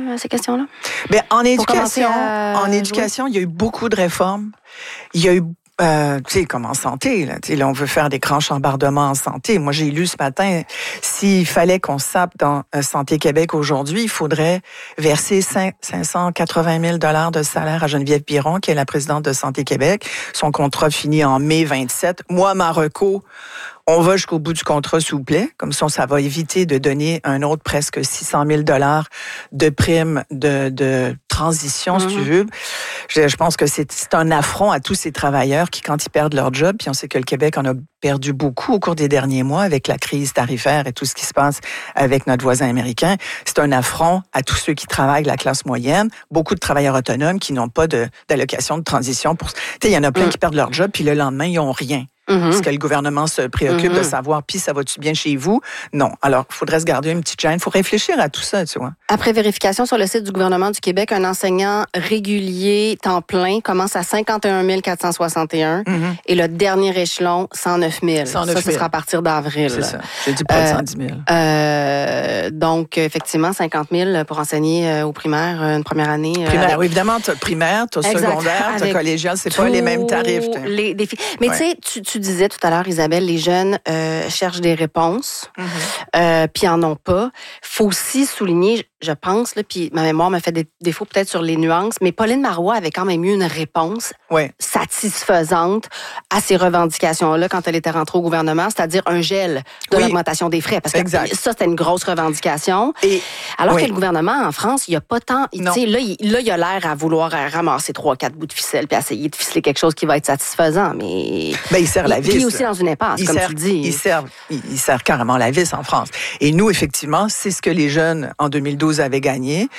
ces questions-là? Bien, en éducation, il y a eu beaucoup de réformes. Il y a eu tu sais, comme en santé, là, on veut faire des grands chambardements en santé. Moi, j'ai lu ce matin, s'il fallait qu'on sape dans Santé Québec aujourd'hui, il faudrait verser 580 000 $ de salaire à Geneviève Piron, qui est la présidente de Santé Québec. Son contrat finit en mai 27. Moi, ma reco, on va jusqu'au bout du contrat, s'il vous plaît. Comme ça va éviter de donner un autre presque 600 000 $ de primes de transition, si tu veux. Je pense que c'est un affront à tous ces travailleurs qui, quand ils perdent leur job, puis on sait que le Québec en a perdu beaucoup au cours des derniers mois avec la crise tarifaire et tout ce qui se passe avec notre voisin américain. C'est un affront à tous ceux qui travaillent, la classe moyenne, beaucoup de travailleurs autonomes qui n'ont pas d'allocation de transition. Il y en a plein qui perdent leur job, puis le lendemain, ils n'ont rien. Est-ce que le gouvernement se préoccupe de savoir, puis ça va-tu bien chez vous? Non. Alors, il faudrait se garder une petite chaîne. Il faut réfléchir à tout ça, tu vois. Après vérification sur le site du gouvernement du Québec, un enseignant régulier temps plein commence à 51 461 et le dernier échelon, 109 000. Ça, ce sera à partir d'avril. C'est ça. J'ai dit pas de 110 000. Donc, effectivement, 50 000 pour enseigner au primaire une première année. Primaire, oui, évidemment, tu as primaire, tu as secondaire, tu as collégial, c'est pas les mêmes tarifs. Les défis. Mais tu sais, tu disais tout à l'heure, Isabelle, les jeunes cherchent des réponses, puis en ont pas. Faut aussi souligner, je pense, là, puis ma mémoire me fait des défauts peut-être sur les nuances, mais Pauline Marois avait quand même eu une réponse satisfaisante à ces revendications-là quand elle était rentrée au gouvernement, c'est-à-dire un gel de l'augmentation des frais. Parce que ça, c'était une grosse revendication. Alors que le gouvernement, en France, il n'y a pas tant... Tu sais, là, il a l'air à vouloir ramasser 3-4 bouts de ficelle puis essayer de ficeler quelque chose qui va être satisfaisant, mais... Ben, il sert la vis. Puis aussi dans une impasse, comme tu dis. Il sert carrément la vis en France. Et nous, effectivement, c'est ce que les jeunes, en 2012, avaient gagné.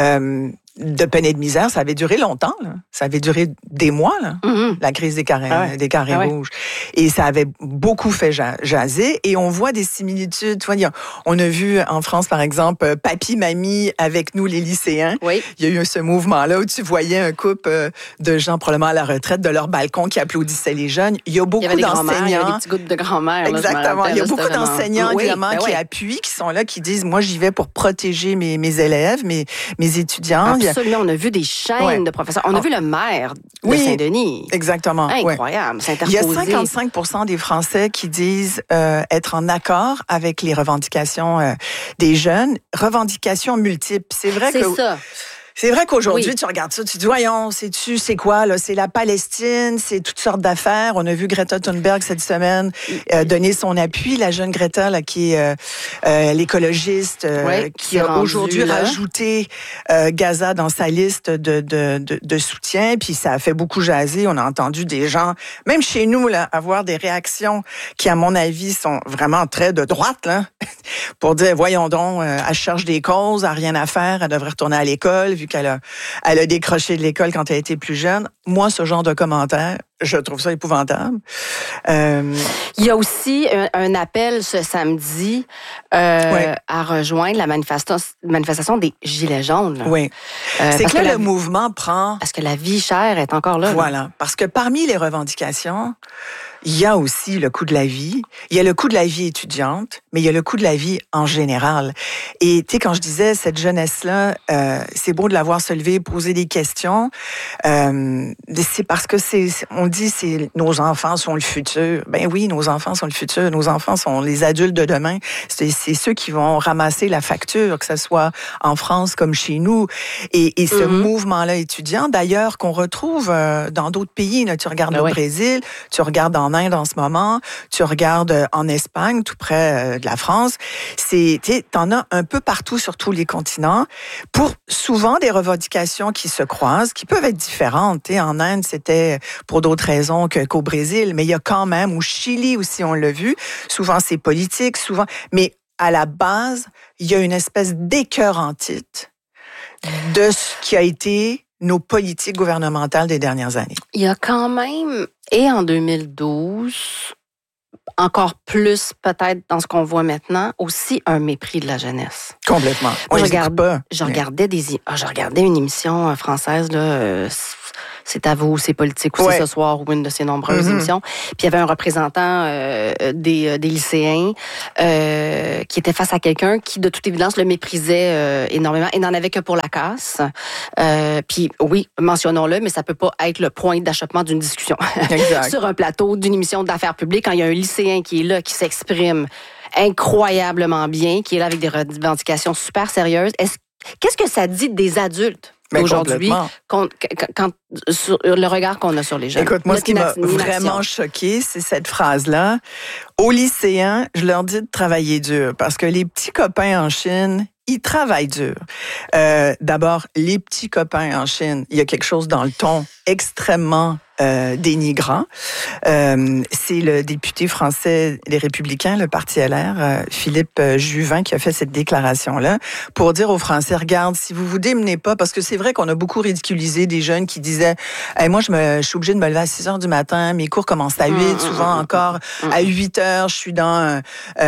De peine et de misère, ça avait duré longtemps. Là. Ça avait duré des mois, là, la crise des carrés rouges. Et ça avait beaucoup fait jaser. Et on voit des similitudes. Tu vois, on a vu en France, par exemple, Papy, Mamie avec nous, les lycéens. Oui. Il y a eu ce mouvement-là où tu voyais un couple de gens probablement à la retraite de leur balcon qui applaudissaient les jeunes. Il y a beaucoup d'enseignants. Il y a des petits groupes de grand-mères. Exactement. Il y a beaucoup d'enseignants, évidemment, qui appuient, qui sont là, qui disent, moi, j'y vais pour protéger mes élèves, mes étudiants. Absolument, on a vu des chaînes de professeurs. On a vu le maire de Saint-Denis. Exactement. Incroyable, s'interposer. Il y a 55% des Français qui disent être en accord avec les revendications des jeunes. Revendications multiples. C'est vrai que... ça. C'est vrai qu'aujourd'hui, tu regardes ça, tu te dis, voyons, c'est quoi, là? C'est la Palestine, c'est toutes sortes d'affaires. On a vu Greta Thunberg cette semaine donner son appui, la jeune Greta, là, qui est l'écologiste, qui a aujourd'hui rajouté Gaza dans sa liste de soutien. Puis ça a fait beaucoup jaser. On a entendu des gens, même chez nous, là, avoir des réactions qui, à mon avis, sont vraiment très de droite, là, pour dire, voyons donc, elle cherche des causes, elle n'a rien à faire, elle devrait retourner à l'école, vu qu'elle a décroché de l'école quand elle était plus jeune. Moi, ce genre de commentaires, je trouve ça épouvantable. Il y a aussi un appel ce samedi à rejoindre la manifestation des Gilets jaunes. Là. Oui. C'est que là, le mouvement prend... Parce que la vie chère est encore là. Voilà. Là. Parce que parmi les revendications, il y a aussi le coût de la vie. Il y a le coût de la vie étudiante, mais il y a le coût de la vie en général. Et tu sais, quand je disais, cette jeunesse-là, c'est beau de la voir se lever, poser des questions. C'est parce que on dit, nos enfants sont le futur. Ben oui, nos enfants sont le futur. Nos enfants sont les adultes de demain. C'est ceux qui vont ramasser la facture, que ce soit en France comme chez nous. Et ce mouvement-là étudiant, d'ailleurs, qu'on retrouve dans d'autres pays. Là, tu regardes au Brésil, tu regardes en Inde en ce moment, tu regardes en Espagne, tout près de la France. T'en as un peu partout sur tous les continents, pour souvent des revendications qui se croisent, qui peuvent être différentes. En Inde, c'était pour d'autres raisons qu'au Brésil, mais il y a quand même, au Chili aussi, on l'a vu, souvent c'est politique, mais à la base, il y a une espèce d'écœurantite de ce qui a été nos politiques gouvernementales des dernières années. Il y a quand même, et en 2012, encore plus peut-être dans ce qu'on voit maintenant, aussi un mépris de la jeunesse. Complètement. Je regardais une émission française, là, C'est à vous, c'est politique aussi ce soir ou une de ces nombreuses émissions. Puis il y avait un représentant des lycéens qui était face à quelqu'un qui, de toute évidence, le méprisait énormément et n'en avait que pour la casse. Puis oui, mentionnons-le, mais ça peut pas être le point d'achoppement d'une discussion sur un plateau d'une émission d'affaires publiques quand il y a un lycéen qui est là, qui s'exprime incroyablement bien, qui est là avec des revendications super sérieuses. Qu'est-ce que ça dit des adultes aujourd'hui sur le regard qu'on a sur les jeunes? Écoute, moi, ce qui m'a vraiment choqué, c'est cette phrase-là. Aux lycéens, je leur dis de travailler dur parce que les petits copains en Chine, ils travaillent dur. D'abord, les petits copains en Chine, il y a quelque chose dans le ton extrêmement dénigrant. C'est le député français des Républicains, le Parti LR, Philippe Juvin, qui a fait cette déclaration-là pour dire aux Français, regarde, si vous vous démenez pas, parce que c'est vrai qu'on a beaucoup ridiculisé des jeunes qui disaient, hey, moi, je suis obligée de me lever à 6 heures du matin, mes cours commencent à 8, souvent encore à 8 heures, je suis dans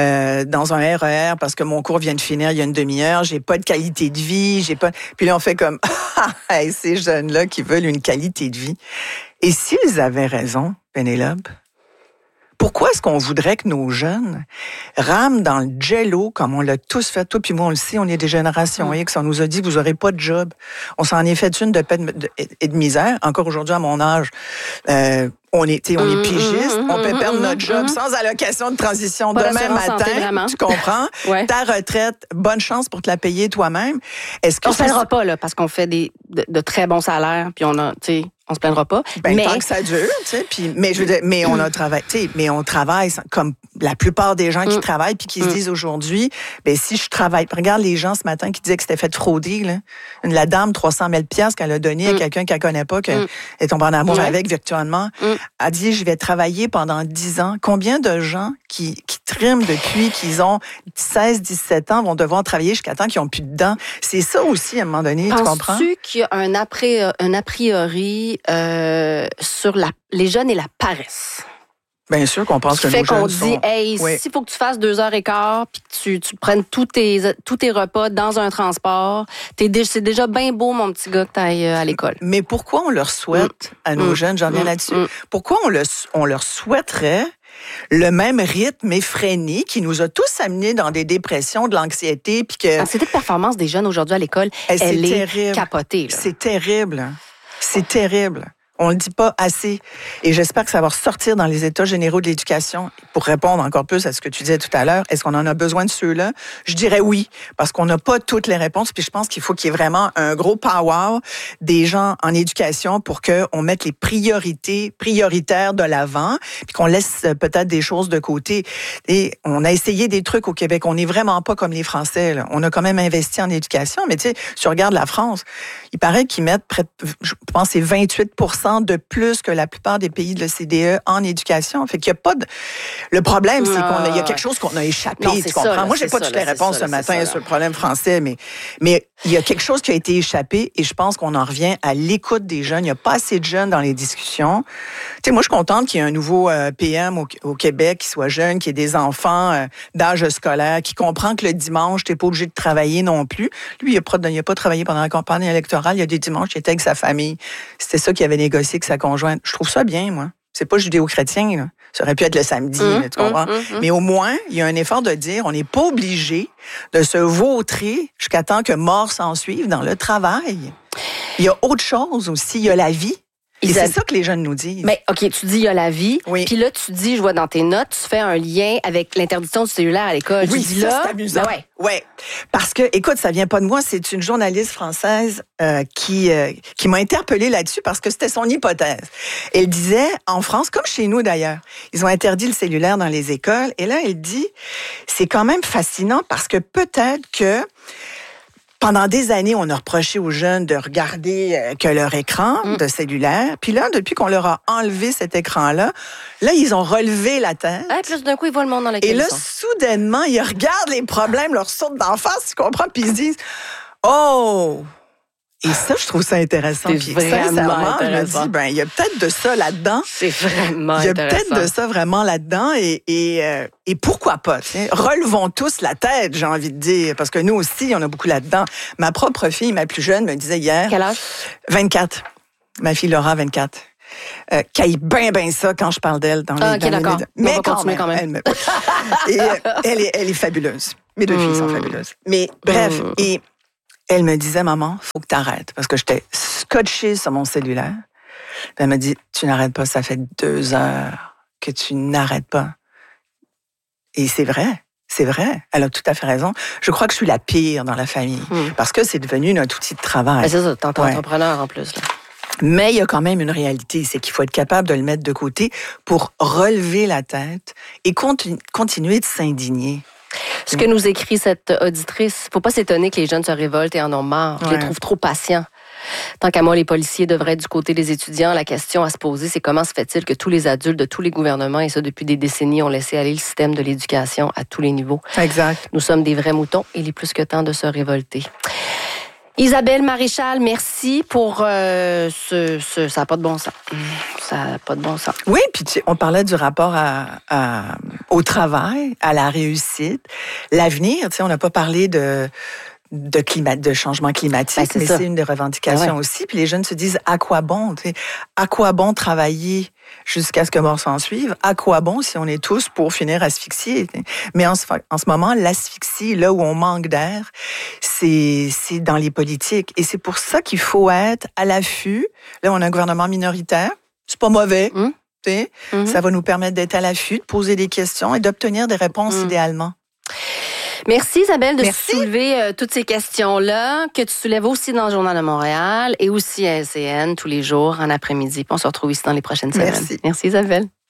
un RER parce que mon cours vient de finir il y a une demi-heure, j'ai pas de qualité de vie, j'ai pas... Puis là, on fait comme, hey, ces jeunes-là qui veulent une qualité de vie. Et s'ils avaient raison, Pénélope, pourquoi est-ce qu'on voudrait que nos jeunes rament dans le jello comme on l'a tous fait? Toi puis moi, on le sait, on est des générations X. On nous a dit, vous n'aurez pas de job. On s'en est fait une de peine et de misère. Encore aujourd'hui, à mon âge, on est pigiste, on peut perdre notre job sans allocation de transition demain matin. Tu comprends? Ouais. Ta retraite, bonne chance pour te la payer toi-même. Est-ce que on ne se plaindra pas là, parce qu'on fait de très bons salaires, puis on se plaindra pas. Mais tant que ça dure, tu sais. Mais je veux dire, mais on a travaillé, tu sais, mais on travaille comme la plupart des gens qui travaillent puis qui se disent aujourd'hui, ben si je travaille, regarde les gens ce matin qui disaient que c'était fait frauder là, la dame 300 000 $ qu'elle a donné à quelqu'un qu'elle connaît pas, qu'elle est tombée en amour avec virtuellement, a dit je vais travailler pendant 10 ans. Combien de gens qui triment depuis qu'ils ont 16-17 ans vont devoir travailler jusqu'à temps qu'ils n'ont plus de dents? C'est ça aussi à un moment donné, tu comprends? Penses-tu qu'il y a un a priori sur les jeunes et la paresse? Bien sûr qu'on pense que nos jeunes qu'on dit, hey, s'il faut que tu fasses 2h15 puis que tu prennes tous tes repas dans un transport, c'est déjà bien beau, mon petit gars, que tu ailles à l'école. Mais pourquoi on leur souhaite à nos jeunes, j'en viens là-dessus, pourquoi on leur souhaiterait le même rythme effréné qui nous a tous amenés dans des dépressions, de l'anxiété, puis que... L'anxiété de performance des jeunes aujourd'hui à l'école, elle est capotée. Là. C'est terrible. C'est terrible. On le dit pas assez. Et j'espère que ça va ressortir dans les États généraux de l'éducation. Pour répondre encore plus à ce que tu disais tout à l'heure, est-ce qu'on en a besoin de ceux-là? Je dirais oui, parce qu'on n'a pas toutes les réponses. Puis je pense qu'il faut qu'il y ait vraiment un gros power des gens en éducation pour qu'on mette les prioritaires de l'avant, puis qu'on laisse peut-être des choses de côté. Et on a essayé des trucs au Québec. On n'est vraiment pas comme les Français, là. On a quand même investi en éducation. Mais tu sais, si tu regardes la France, il paraît qu'ils mettent je pense que c'est 28% de plus que la plupart des pays de l'OCDE en éducation. Fait qu'il y a pas de... Le problème, c'est qu'il y a quelque chose qu'on a échappé, tu comprends? Moi, j'ai pas toutes les réponses ce matin sur le problème français, mais il y a quelque chose qui a été échappé et je pense qu'on en revient à l'écoute des jeunes. Il n'y a pas assez de jeunes dans les discussions. Tu sais, moi, je suis contente qu'il y ait un nouveau PM au Québec qui soit jeune, qui ait des enfants d'âge scolaire, qui comprend que le dimanche, t'es pas obligé de travailler non plus. Lui, il a pas travaillé pendant la campagne électorale. Il y a des dimanches, il était avec sa famille. C'était ça qu'il avait négocié avec sa conjointe. Je trouve ça bien, moi. C'est pas judéo-chrétien, là. Ça aurait pu être le samedi, tu comprends? Mais au moins, il y a un effort de dire, on n'est pas obligé de se vautrer jusqu'à temps que mort s'en suive dans le travail. Il y a autre chose aussi, il y a la vie. Et c'est ça que les jeunes nous disent. Mais OK, tu dis il y a la vie, puis là tu dis, je vois dans tes notes, tu fais un lien avec l'interdiction du cellulaire à l'école. Oui, tu dis ça, là, c'est amusant. Ben ouais. Parce que, écoute, ça vient pas de moi, c'est une journaliste française qui m'a interpellée là-dessus parce que c'était son hypothèse. Elle disait, en France, comme chez nous d'ailleurs, ils ont interdit le cellulaire dans les écoles. Et là, elle dit, c'est quand même fascinant parce que peut-être que pendant des années, on a reproché aux jeunes de regarder que leur écran de cellulaire. Puis là, depuis qu'on leur a enlevé cet écran-là, ils ont relevé la tête. Ah, puis d'un coup, ils voient le monde dans lequel Et là, soudainement, ils regardent les problèmes, leur sautent d'en face, tu comprends? Puis ils se disent, oh! Et ça, je trouve ça intéressant. C'est puis vraiment intéressant. Je me dis, il y a peut-être de ça là-dedans. C'est vraiment intéressant. Il y a peut-être de ça vraiment là-dedans. Et pourquoi pas? T'sais? Relevons tous la tête, j'ai envie de dire. Parce que nous aussi, on a beaucoup là-dedans. Ma propre fille, ma plus jeune, me disait hier... Quel âge? 24. Ma fille Laura, 24. Qui bien ça quand je parle d'elle dans les... OK, d'accord. Mais on va continuer quand même. Et, elle est fabuleuse. Mes deux filles sont fabuleuses. Mais bref, et elle me disait, maman, faut que tu arrêtes. Parce que j'étais scotchée sur mon cellulaire. Puis elle m'a dit, tu n'arrêtes pas, ça fait 2 heures que tu n'arrêtes pas. Et c'est vrai. C'est vrai, elle a tout à fait raison. Je crois que je suis la pire dans la famille parce que c'est devenu notre outil de travail. Ben c'est ça, t'es entrepreneur en plus. Là. Mais il y a quand même une réalité, c'est qu'il faut être capable de le mettre de côté pour relever la tête et continuer de s'indigner. Ce que nous écrit cette auditrice, faut pas s'étonner que les jeunes se révoltent et en ont marre. Je les trouve trop patients. Tant qu'à moi, les policiers devraient être du côté des étudiants. La question à se poser, c'est comment se fait-il que tous les adultes de tous les gouvernements, et ça depuis des décennies, ont laissé aller le système de l'éducation à tous les niveaux. Exact. Nous sommes des vrais moutons et il est plus que temps de se révolter. Isabelle Maréchal, merci pour ça n'a pas de bon sens. Ça n'a pas de bon sens. Oui, puis on parlait du rapport au travail, à la réussite, l'avenir. On n'a pas parlé de changement climatique, mais c'est une des revendications aussi. Puis les jeunes se disent, à quoi bon? À quoi bon travailler jusqu'à ce que mort s'en suive? À quoi bon si on est tous pour finir asphyxiés? Mais en ce moment, l'asphyxie, là où on manque d'air, c'est dans les politiques. Et c'est pour ça qu'il faut être à l'affût. Là, on a un gouvernement minoritaire. C'est pas mauvais. Ça va nous permettre d'être à l'affût, de poser des questions et d'obtenir des réponses idéalement. Merci Isabelle de soulever toutes ces questions-là, que tu soulèves aussi dans le Journal de Montréal et aussi à LCN tous les jours en après-midi. Puis on se retrouve ici dans les prochaines semaines. Merci. Merci Isabelle.